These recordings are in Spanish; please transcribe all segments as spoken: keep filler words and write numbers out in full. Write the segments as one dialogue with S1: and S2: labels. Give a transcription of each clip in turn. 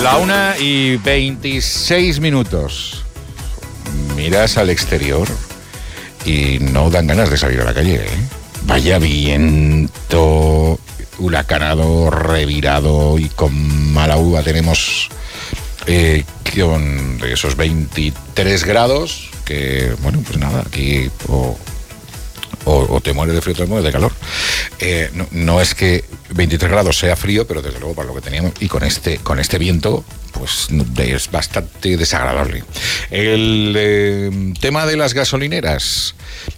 S1: La una y veintiséis minutos. Miras al exterior y no dan ganas de salir a la calle, ¿eh? Vaya viento huracanado, revirado y con mala uva tenemos eh, con de esos veintitrés grados que, bueno, pues nada, aquí o, o, o te mueres de frío o te mueres de calor. Eh, no, no es que veintitrés grados sea frío, pero desde luego para lo que teníamos y con este, con este viento pues es bastante desagradable. El eh, tema de las gasolineras.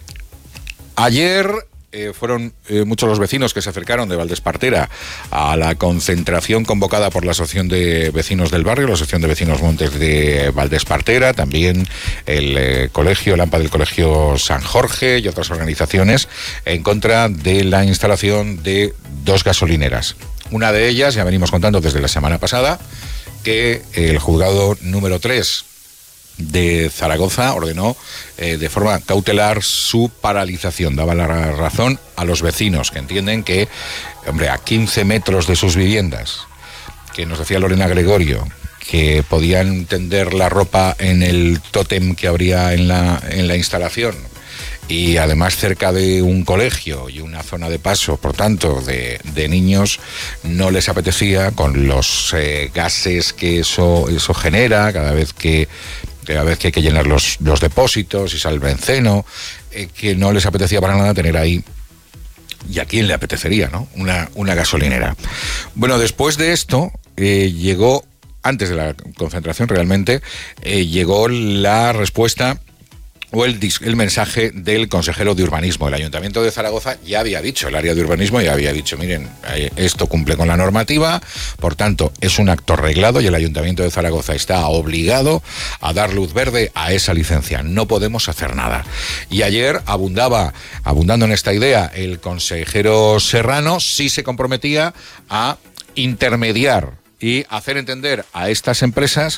S1: Ayer eh, fueron eh, muchos los vecinos que se acercaron de Valdespartera a la concentración convocada por la Asociación de Vecinos del Barrio, la Asociación de Vecinos Montes de Valdespartera, también el eh, colegio, el AMPA del Colegio San Jorge y otras organizaciones en contra de la instalación de dos gasolineras. Una de ellas, ya venimos contando desde la semana pasada, que el juzgado número tres de Zaragoza ordenó eh, de forma cautelar su paralización. Daba la razón a los vecinos que entienden que, hombre, a quince metros de sus viviendas, que nos decía Lorena Gregorio, que podían tender la ropa en el tótem que habría en la, en la instalación, y además cerca de un colegio y una zona de paso, por tanto, de, de niños, no les apetecía, con los eh, gases que eso, eso genera cada vez que, cada vez que hay que llenar los, los depósitos y sale el benceno, eh, que no les apetecía para nada tener ahí. ¿Y a quién le apetecería, no? Una, una gasolinera. Bueno, después de esto, eh, llegó, antes de la concentración realmente, eh, llegó la respuesta o el, el mensaje del consejero de urbanismo. El Ayuntamiento de Zaragoza ya había dicho, el área de urbanismo ya había dicho, miren, esto cumple con la normativa, por tanto es un acto reglado y el Ayuntamiento de Zaragoza está obligado a dar luz verde a esa licencia, no podemos hacer nada. Y ayer abundaba, abundando en esta idea, el consejero Serrano sí se comprometía a intermediar y hacer entender a estas empresas